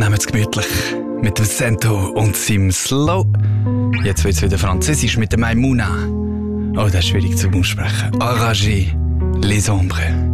Nehmt's gemütlich mit dem Sento und seinem Slow. Jetzt wird's wieder französisch mit dem Maimouna. Oh, das ist schwierig zu aussprechen. Arranger les ombres.